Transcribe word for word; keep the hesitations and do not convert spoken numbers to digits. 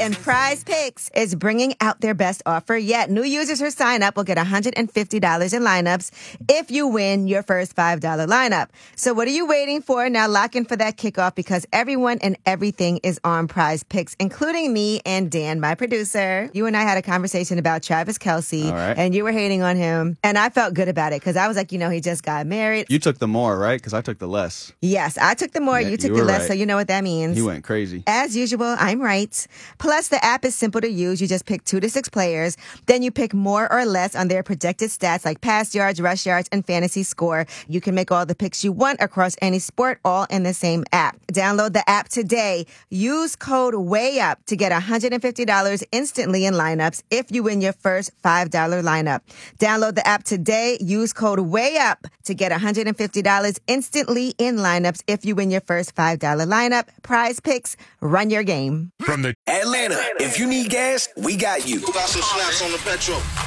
and Prize Picks is bringing out their best offer yet. New users who sign up will get one hundred fifty dollars in lineups if you win your first five dollars lineup. So what are you waiting for? Now lock in for that kickoff because everyone and everything is on Prize Picks, including me and Dan, my producer. You and I had a conversation about Travis Kelce, right. and you were hating on him, and I felt good about it because I was like, you know, he just got married. You took the more, right? Because I took the less. Yes, I took the more, Yeah, you took you the were less, right. so you know what that means. He went crazy. As usual, I'm right. Plus, the app is simple to use. You just pick two to six players. Then you pick more or less on their projected stats like pass yards, rush yards, and fantasy score. You can make all the picks you want across any sport, all in the same app. Download the app today. Use code WAYUP to get one hundred fifty dollars instantly in lineups if you win your first five dollars lineup. Download the app today. Use code WAYUP to get one hundred fifty dollars instantly in lineups if you win your first five dollars lineup. Prize Picks, run your game. From the Atlanta, if you need gas, we got you. Got some snaps on the petrol.